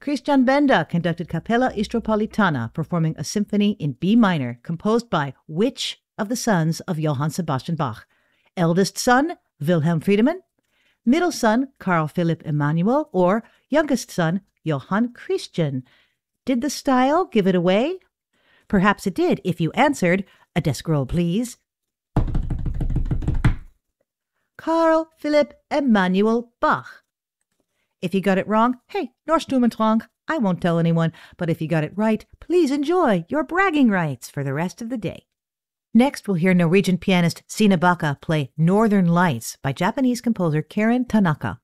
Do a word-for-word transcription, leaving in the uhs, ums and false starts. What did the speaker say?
Christian Benda conducted Capella Istropolitana, performing a symphony in B minor, composed by which of the sons of Johann Sebastian Bach? Eldest son, Wilhelm Friedemann, middle son, Carl Philipp Emanuel, or youngest son, Johann Christian? Did the style give it away? Perhaps it did if you answered, a desk roll please. Carl Philipp Emanuel Bach. If you got it wrong, hey, Nordstummentrang, I won't tell anyone, but if you got it right, please enjoy your bragging rights for the rest of the day. Next, we'll hear Norwegian pianist Sine Bacca play Northern Lights by Japanese composer Karen Tanaka.